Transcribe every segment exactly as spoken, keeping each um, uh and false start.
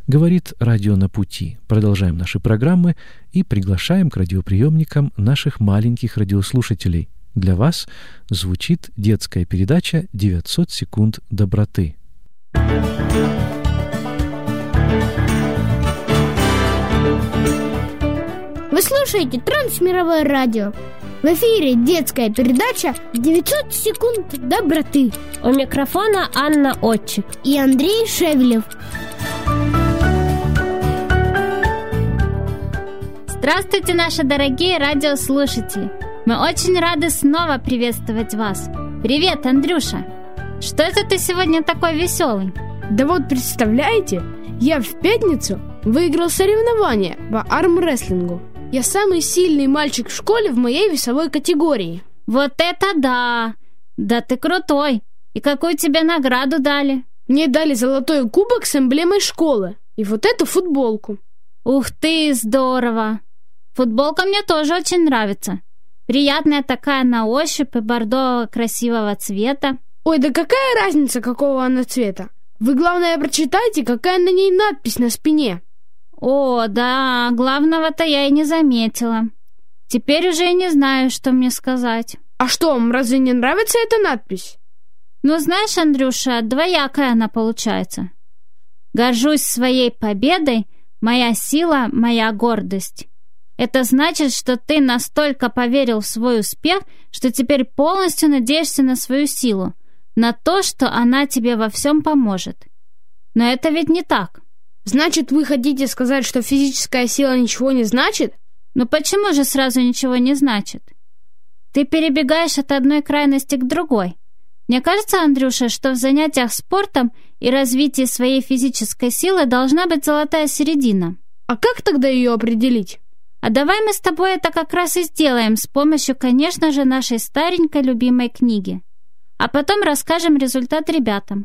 Говорит радио «На пути». Продолжаем наши программы и приглашаем к радиоприемникам наших маленьких радиослушателей. Для вас звучит детская передача «девятьсот секунд доброты». Вы слушаете Трансмировое радио. В эфире детская передача «девятьсот секунд доброты». У микрофона Анна Отчик и Андрей Шевелев. Здравствуйте, наши дорогие радиослушатели! Мы очень рады снова приветствовать вас. Привет, Андрюша! Что это ты сегодня такой веселый? Да вот представляете, я в пятницу выиграл соревнование по армрестлингу. Я самый сильный мальчик в школе в моей весовой категории. Вот это да! Да ты крутой! И какую тебе награду дали? Мне дали золотой кубок с эмблемой школы и вот эту футболку. Ух ты, здорово! Футболка мне тоже очень нравится. Приятная такая на ощупь и бордового красивого цвета. Ой, да какая разница, какого она цвета? Вы, главное, прочитайте, какая на ней надпись на спине. О, да, главного-то я и не заметила. Теперь уже и не знаю, что мне сказать. А что, вам разве не нравится эта надпись? Ну, знаешь, Андрюша, двоякая она получается. Горжусь своей победой, моя сила, моя гордость. Это значит, что ты настолько поверил в свой успех, что теперь полностью надеешься на свою силу, на то, что она тебе во всем поможет. Но это ведь не так. Значит, вы хотите сказать, что физическая сила ничего не значит? Ну почему же сразу ничего не значит? Ты перебегаешь от одной крайности к другой. Мне кажется, Андрюша, что в занятиях спортом и развитии своей физической силы должна быть золотая середина. А как тогда ее определить? А давай мы с тобой это как раз и сделаем с помощью, конечно же, нашей старенькой любимой книги. А потом расскажем результат ребятам.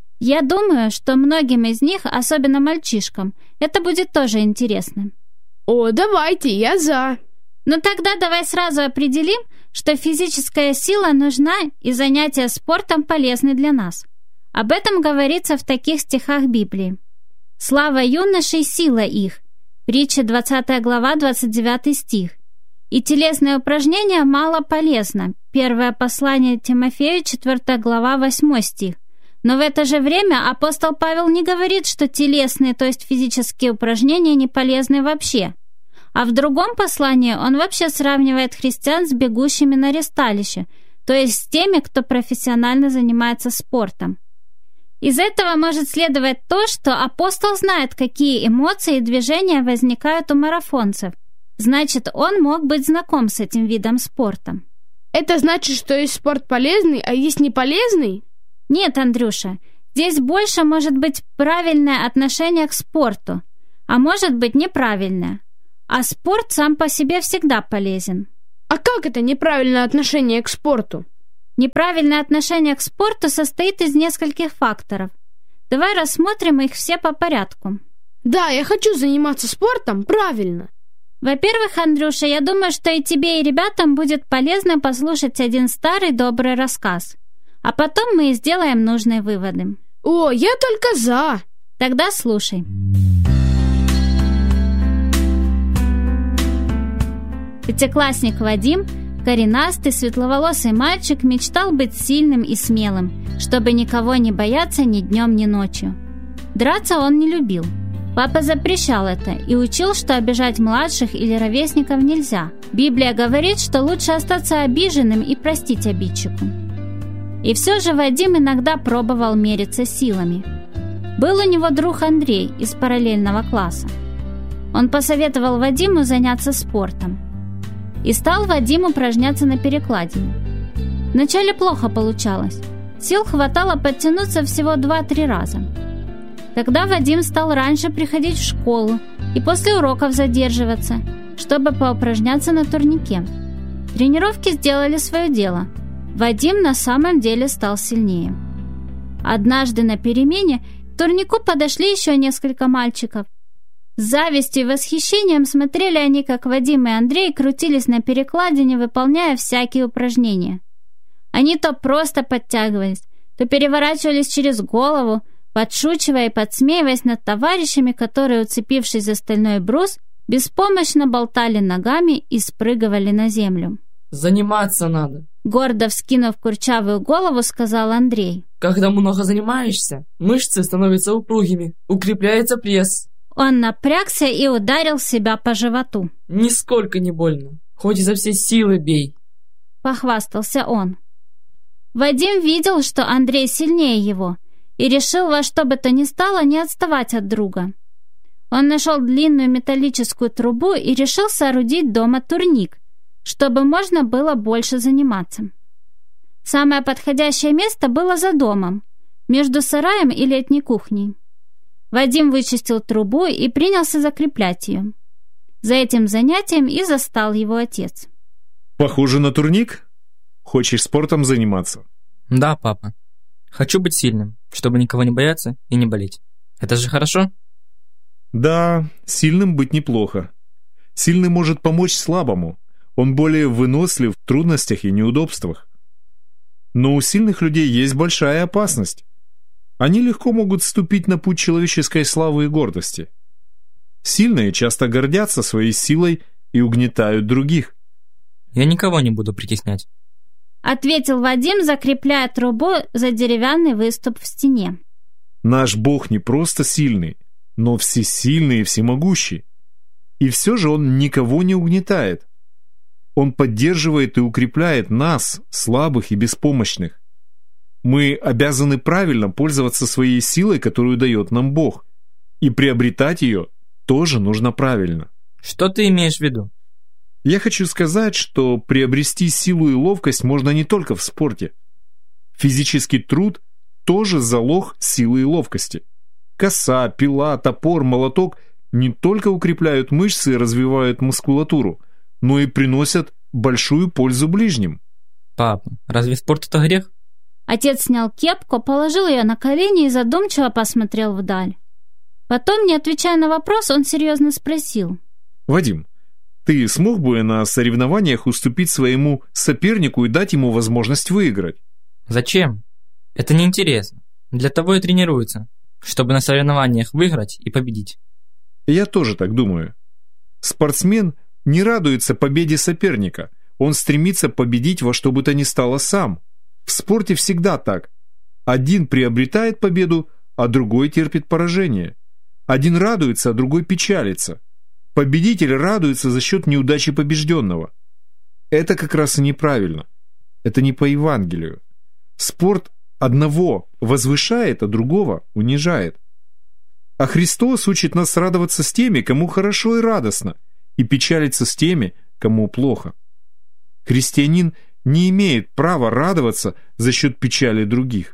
Я думаю, что многим из них, особенно мальчишкам, это будет тоже интересно. О, давайте, я за. Ну тогда давай сразу определим, что физическая сила нужна и занятия спортом полезны для нас. Об этом говорится в таких стихах Библии. «Слава юношей, сила их». Притча двадцатая глава, двадцать девятый стих. И телесное упражнение мало полезно. Первое послание Тимофею, четвёртая глава, восьмой стих. Но в это же время апостол Павел не говорит, что телесные, то есть физические упражнения не полезны вообще. А в другом послании он вообще сравнивает христиан с бегущими на ристалище, то есть с теми, кто профессионально занимается спортом. Из этого может следовать то, что апостол знает, какие эмоции и движения возникают у марафонцев. Значит, он мог быть знаком с этим видом спорта. Это значит, что есть спорт полезный, а есть неполезный? Нет, Андрюша, здесь больше может быть правильное отношение к спорту, а может быть неправильное. А спорт сам по себе всегда полезен. А как это неправильное отношение к спорту? Неправильное отношение к спорту состоит из нескольких факторов. Давай рассмотрим их все по порядку. Да, я хочу заниматься спортом правильно. Во-первых, Андрюша, я думаю, что и тебе, и ребятам будет полезно послушать один старый добрый рассказ. А потом мы сделаем нужные выводы. О, я только за. Тогда слушай. Пятиклассник Вадим, коренастый, светловолосый мальчик, мечтал быть сильным и смелым, чтобы никого не бояться ни днем, ни ночью. Драться он не любил. Папа запрещал это и учил, что обижать младших или ровесников нельзя. Библия говорит, что лучше остаться обиженным и простить обидчику. И все же Вадим иногда пробовал мериться силами. Был у него друг Андрей из параллельного класса. Он посоветовал Вадиму заняться спортом. И стал Вадим упражняться на перекладине. Вначале плохо получалось. Сил хватало подтянуться всего два-три раза. Тогда Вадим стал раньше приходить в школу и после уроков задерживаться, чтобы поупражняться на турнике. Тренировки сделали свое дело. Вадим на самом деле стал сильнее. Однажды на перемене к турнику подошли еще несколько мальчиков. С завистью и восхищением смотрели они, как Вадим и Андрей крутились на перекладине, выполняя всякие упражнения. Они то просто подтягивались, то переворачивались через голову, подшучивая и подсмеиваясь над товарищами, которые, уцепившись за стальной брус, беспомощно болтали ногами и спрыгивали на землю. «Заниматься надо», — гордо вскинув курчавую голову, сказал Андрей. «Когда много занимаешься, мышцы становятся упругими, укрепляется пресс». Он напрягся и ударил себя по животу. «Нисколько не больно, хоть изо всей силы бей», — похвастался он. Вадим видел, что Андрей сильнее его, и решил во что бы то ни стало не отставать от друга. Он нашел длинную металлическую трубу и решил соорудить дома турник, чтобы можно было больше заниматься. Самое подходящее место было за домом, между сараем и летней кухней. Вадим вычистил трубу и принялся закреплять ее. За этим занятием и застал его отец. «Похоже на турник? Хочешь спортом заниматься?» «Да, папа. Хочу быть сильным, чтобы никого не бояться и не болеть. Это же хорошо?» «Да, сильным быть неплохо. Сильный может помочь слабому. Он более вынослив в трудностях и неудобствах. Но у сильных людей есть большая опасность. Они легко могут вступить на путь человеческой славы и гордости. Сильные часто гордятся своей силой и угнетают других». «Я никого не буду притеснять», — ответил Вадим, закрепляя трубу за деревянный выступ в стене. «Наш Бог не просто сильный, но всесильный и всемогущий. И все же Он никого не угнетает. Он поддерживает и укрепляет нас, слабых и беспомощных. Мы обязаны правильно пользоваться своей силой, которую дает нам Бог, и приобретать ее тоже нужно правильно». «Что ты имеешь в виду?» Я хочу сказать, что приобрести силу и ловкость можно не только в спорте. Физический труд тоже залог силы и ловкости. Коса, пила, топор, молоток не только укрепляют мышцы и развивают мускулатуру, но и приносят большую пользу ближним. «Папа, разве спорт это грех?» Отец снял кепку, положил ее на колени и задумчиво посмотрел вдаль. Потом, не отвечая на вопрос, он серьезно спросил: «Вадим, ты смог бы на соревнованиях уступить своему сопернику и дать ему возможность выиграть?» «Зачем? Это неинтересно. Для того и тренируются, чтобы на соревнованиях выиграть и победить». Я тоже так думаю. Спортсмен не радуется победе соперника, он стремится победить во что бы то ни стало сам. В спорте всегда так. Один приобретает победу, а другой терпит поражение. Один радуется, а другой печалится. Победитель радуется за счет неудачи побежденного. Это как раз и неправильно. Это не по Евангелию. Спорт одного возвышает, а другого унижает. А Христос учит нас радоваться с теми, кому хорошо и радостно, и печалиться с теми, кому плохо. Христианин не имеет права радоваться за счет печали других.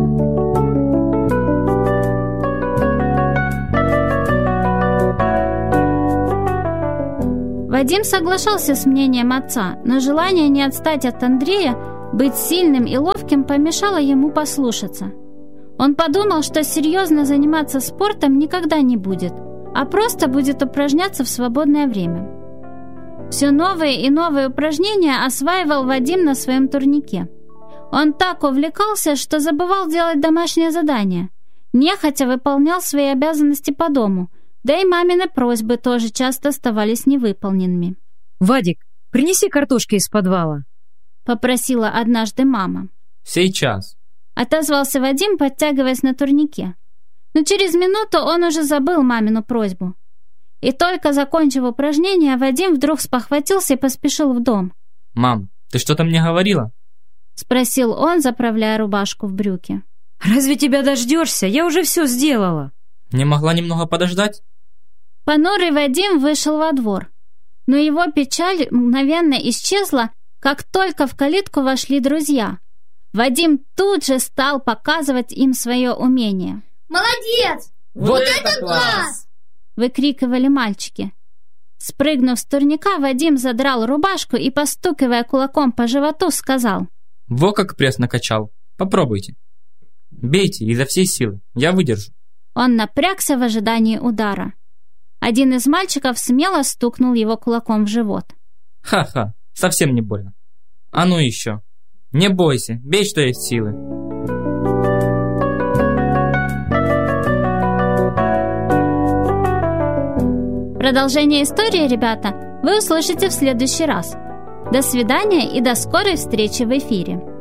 Вадим соглашался с мнением отца, но желание не отстать от Андрея, быть сильным и ловким, помешало ему послушаться. Он подумал, что серьезно заниматься спортом никогда не будет, а просто будет упражняться в свободное время. Все новые и новые упражнения осваивал Вадим на своем турнике. Он так увлекался, что забывал делать домашнее задание, нехотя выполнял свои обязанности по дому, да и мамины просьбы тоже часто оставались невыполненными. «Вадик, принеси картошки из подвала», — попросила однажды мама. «Сейчас», — отозвался Вадим, подтягиваясь на турнике. Но через минуту он уже забыл мамину просьбу. И только закончив упражнение, Вадим вдруг спохватился и поспешил в дом. «Мам, ты что-то мне говорила?» — спросил он, заправляя рубашку в брюки. «Разве тебя дождешься? Я уже все сделала». «Не могла немного подождать?» Понурый Вадим вышел во двор, но его печаль мгновенно исчезла, как только в калитку вошли друзья. Вадим тут же стал показывать им свое умение. «Молодец! Вот, вот это класс!» — выкрикивали мальчики. Спрыгнув с турника, Вадим задрал рубашку и, постукивая кулаком по животу, сказал: «Во как пресс накачал. Попробуйте. Бейте изо всей силы. Я выдержу». Он напрягся в ожидании удара. Один из мальчиков смело стукнул его кулаком в живот. «Ха-ха, совсем не больно. А ну еще. Не бойся, бей, что есть силы». Продолжение истории, ребята, вы услышите в следующий раз. До свидания и до скорой встречи в эфире.